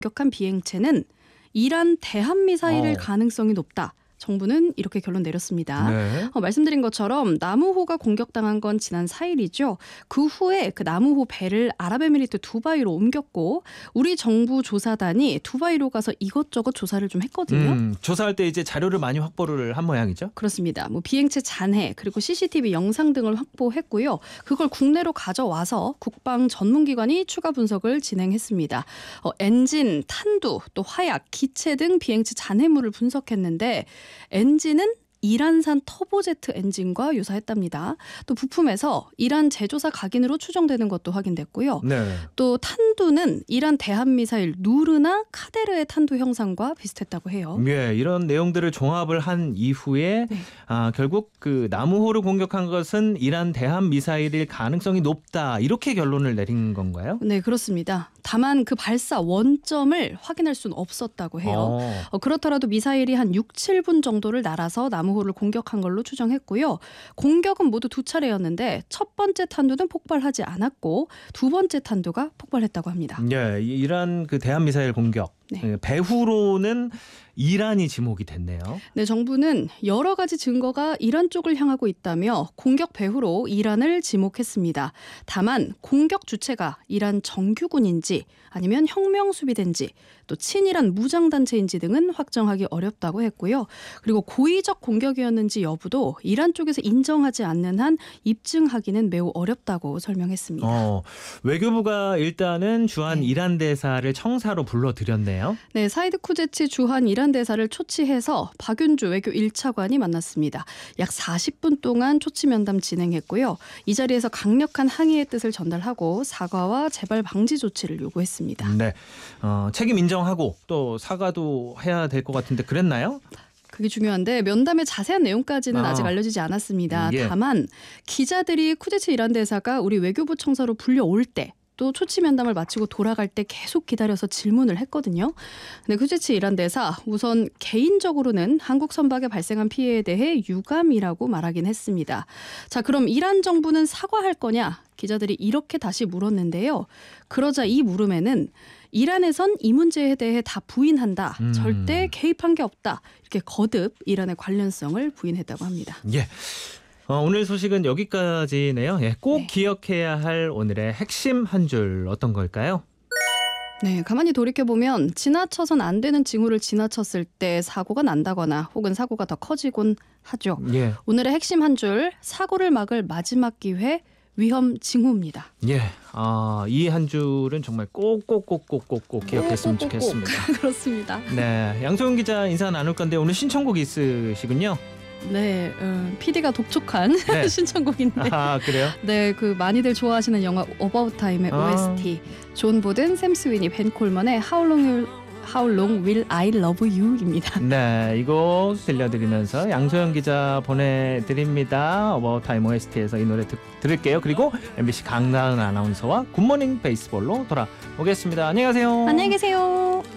공격한 비행체는 이란 대한미사일일 어. 가능성이 높다. 정부는 이렇게 결론 내렸습니다. 네. 말씀드린 것처럼 나무호가 공격당한 건 지난 4일이죠. 그 후에 그 나무호 배를 아랍에미리트 두바이로 옮겼고 우리 정부 조사단이 두바이로 가서 이것저것 조사를 좀 했거든요. 조사할 때 이제 자료를 많이 확보를 한 모양이죠? 그렇습니다. 비행체 잔해 그리고 CCTV 영상 등을 확보했고요. 그걸 국내로 가져와서 국방 전문기관이 추가 분석을 진행했습니다. 엔진, 탄두, 또 화약, 기체 등 비행체 잔해물을 분석했는데 엔진은 이란산 터보제트 엔진과 유사했답니다. 또 부품에서 이란 제조사 각인으로 추정되는 것도 확인됐고요. 네. 또 탄두는 이란 대한미사일 누르나 카데르의 탄두 형상과 비슷했다고 해요. 예, 이런 내용들을 종합을 한 이후에 네. 결국 그 나무호를 공격한 것은 이란 대한미사일일 가능성이 높다. 이렇게 결론을 내린 건가요? 네, 그렇습니다. 다만 그 발사 원점을 확인할 수는 없었다고 해요. 그렇더라도 미사일이 한 6, 7분 정도를 날아서 나무호를 공격한 걸로 추정했고요. 공격은 모두 두 차례였는데 첫 번째 탄두는 폭발하지 않았고 두 번째 탄두가 폭발했다고 합니다. 예, 이란 그 대한미사일 공격. 네. 배후로는 이란이 지목이 됐네요. 네, 정부는 여러 가지 증거가 이란 쪽을 향하고 있다며 공격 배후로 이란을 지목했습니다. 다만 공격 주체가 이란 정규군인지 아니면 혁명수비대인지 또 친이란 무장단체인지 등은 확정하기 어렵다고 했고요. 그리고 고의적 공격이었는지 여부도 이란 쪽에서 인정하지 않는 한 입증하기는 매우 어렵다고 설명했습니다. 외교부가 일단은 주한 이란 대사를 청사로 불러들였네요. 네, 사이드 쿠제치 주한 이란 대사를 초치해서 박윤주 외교 1차관이 만났습니다. 약 40분 동안 초치 면담 진행했고요. 이 자리에서 강력한 항의의 뜻을 전달하고 사과와 재발 방지 조치를 요구했습니다. 네, 책임 인정하고 또 사과도 해야 될 것 같은데 그랬나요? 그게 중요한데 면담의 자세한 내용까지는 아직 알려지지 않았습니다. 예. 다만 기자들이 쿠제치 이란 대사가 우리 외교부 청사로 불려올 때 또 초치 면담을 마치고 돌아갈 때 계속 기다려서 질문을 했거든요. 근데 쿠제치 이란 대사 우선 개인적으로는 한국 선박에 발생한 피해에 대해 유감이라고 말하긴 했습니다. 자, 그럼 이란 정부는 사과할 거냐? 기자들이 이렇게 다시 물었는데요. 그러자 이 물음에는 이란에선 이 문제에 대해 다 부인한다. 절대 개입한 게 없다. 이렇게 거듭 이란의 관련성을 부인했다고 합니다. 예. 오늘 소식은 여기까지네요. 예, 꼭 기억해야 할 오늘의 핵심 한 줄 어떤 걸까요? 네, 가만히 돌이켜보면 지나쳐선 안 되는 징후를 지나쳤을 때 사고가 난다거나 혹은 사고가 더 커지곤 하죠. 예. 오늘의 핵심 한 줄, 사고를 막을 마지막 기회, 위험 징후입니다. 예, 이 한 줄은 정말 꼭 기억했으면 좋겠습니다. 그렇습니다. 네, 양소영 기자 인사 나눌 건데 오늘 신청곡 있으시군요. 네, PD가 독촉한 네. 신청곡인데. 그래요? 네, 그 많이들 좋아하시는 영화 About Time의 OST, 존 보든, 샘 스위니, 벤 콜먼의 How Long Will I Love You입니다. 네, 이 곡 들려드리면서 양소영 기자 보내드립니다. About Time OST에서 이 노래 들을게요. 그리고 MBC 강다은 아나운서와 굿모닝 베이스볼로 돌아오겠습니다. 안녕히 가세요. 안녕히 계세요.